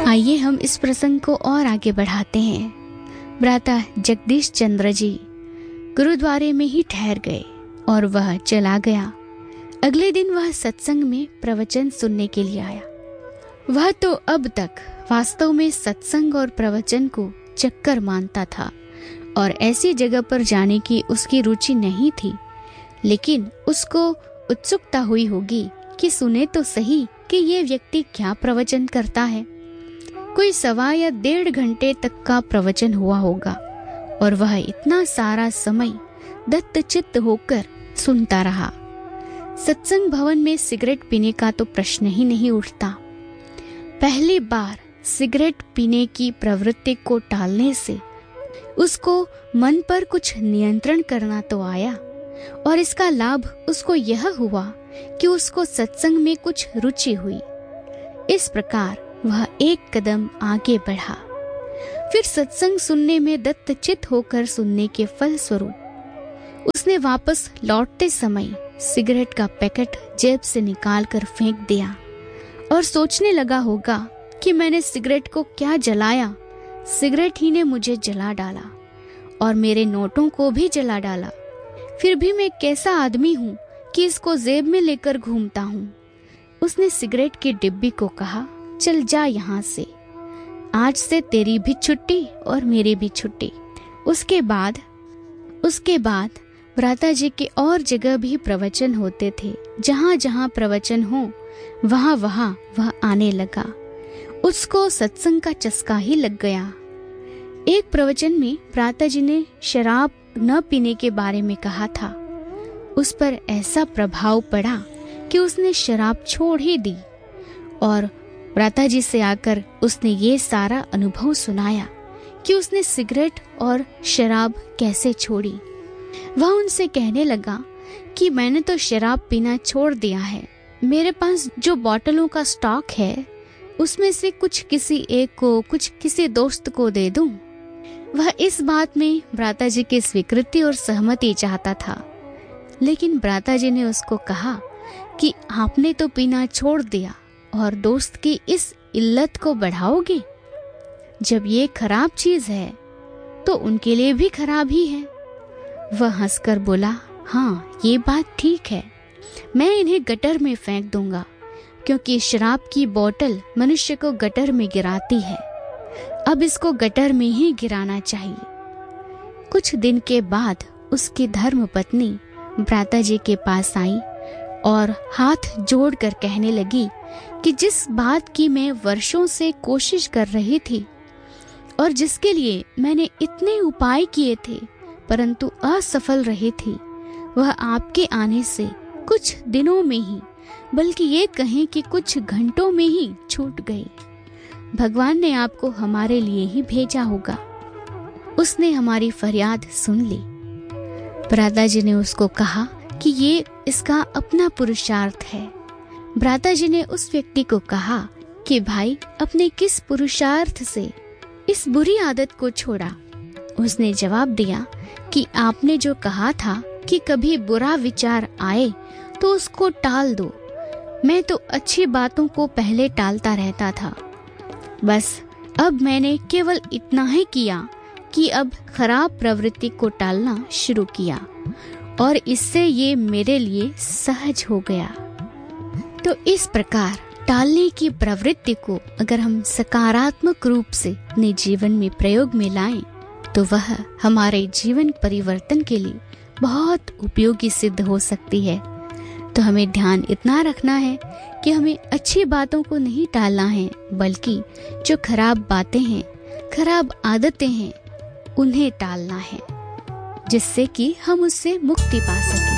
आइए हम इस प्रसंग को और आगे बढ़ाते हैं। भ्राता जगदीश चंद्र जी गुरुद्वारे में ही ठहर गए और वह चला गया। अगले दिन वह सत्संग में प्रवचन सुनने के लिए आया। वह तो अब तक वास्तव में सत्संग और प्रवचन को चक्कर मानता था और ऐसी जगह पर जाने की उसकी रुचि नहीं थी, लेकिन उसको उत्सुकता हुई होगी कि सुने तो सही कि ये व्यक्ति क्या प्रवचन करता है। कोई 1.25 या 1.5 घंटे तक का प्रवचन हुआ होगा और वह इतना सारा समय दत्तचित्त होकर सुनता रहा। सत्संग भवन में सिगरेट पीने का तो प्रश्न ही नहीं उठता। पहली बार सिगरेट पीने की प्रवृत्ति को टालने से उसको मन पर कुछ नियंत्रण करना तो आया और इसका लाभ उसको यह हुआ कि उसको सत्संग में कुछ रुचि हुई। इस प्रकार वह एक कदम आगे बढ़ा। फिर सत्संग सुनने में दत्तचित्त होकर सुनने के फलस्वरूप उसने वापस लौटते समय सिगरेट का पैकेट जेब से निकाल कर फेंक दिया और सोचने लगा होगा कि मैंने सिगरेट को क्या जलाया, सिगरेट ही ने मुझे जला डाला और मेरे नोटों को भी जला डाला। फिर भी मैं कैसा आदमी हूँ कि इसको जेब में लेकर घूमता हूँ। उसने सिगरेट की डिब्बी को कहा, चल जा यहाँ से, आज से तेरी भी छुट्टी और मेरी भी छुट्टी। उसके बाद भ्राता जी के और जगह भी प्रवचन होते थे। जहाँ जहाँ प्रवचन हो वहाँ वह आने लगा। उसको सत्संग का चस्का ही लग गया। एक प्रवचन में भ्राता जी ने शराब न पीने के बारे में कहा था। उस पर ऐसा प्रभाव पड़ा कि उसने शराब छोड़ ही दी और भ्राता जी से आकर उसने ये सारा अनुभव सुनाया कि उसने सिगरेट और शराब कैसे छोड़ी। वह उनसे कहने लगा कि मैंने तो शराब पीना छोड़ दिया है। मेरे पास जो बोतलों का स्टॉक है उसमें से कुछ किसी एक को, कुछ किसी दोस्त को दे दूं। वह इस बात में भ्राता जी की स्वीकृति और सहमति चाहता था, लेकिन भ्राता जी ने उसको कहा कि आपने तो पीना छोड़ दिया और दोस्त की इस इल्लत को बढ़ाओगे। जब ये खराब चीज है तो उनके लिए भी खराब ही है। वह हंसकर बोला, हाँ ये बात ठीक है, मैं इन्हें गटर में फेंक दूंगा, क्योंकि शराब की बोतल मनुष्य को गटर में गिराती है। अब इसको गटर में ही गिराना चाहिए। कुछ दिन के बाद उसकी धर्म पत्नी भ्राता जी के पास आई और हाथ जोड़कर कहने लगी कि जिस बात की मैं वर्षों से कोशिश कर रही थी और जिसके लिए मैंने इतने उपाय किए थे परंतु असफल रही थी, वह आपके आने से कुछ दिनों में ही, बल्कि ये कहें कि कुछ घंटों में ही छूट गई। भगवान ने आपको हमारे लिए ही भेजा होगा। उसने हमारी फरियाद सुन ली। भ्राता जी ने उसको कहा कि ये इसका अपना पुरुषार्थ है। भ्राता जी ने उस व्यक्ति को कहा कि भाई अपने किस पुरुषार्थ से इस बुरी आदत को छोड़ा। उसने जवाब दिया कि आपने जो कहा था कि कभी बुरा विचार आए तो उसको टाल दो। मैं तो अच्छी बातों को पहले टालता रहता था, बस अब मैंने केवल इतना ही किया कि अब खराब प्रवृत्ति को टालना शुरू किया और इससे ये मेरे लिए सहज हो गया। तो इस प्रकार टालने की प्रवृत्ति को अगर हम सकारात्मक रूप से अपने जीवन में प्रयोग में लाएं तो वह हमारे जीवन परिवर्तन के लिए बहुत उपयोगी सिद्ध हो सकती है। तो हमें ध्यान इतना रखना है कि हमें अच्छी बातों को नहीं टालना है, बल्कि जो खराब बातें हैं, खराब आदतें हैं, उन्हें टालना है, जिससे कि हम उससे मुक्ति पा सकें।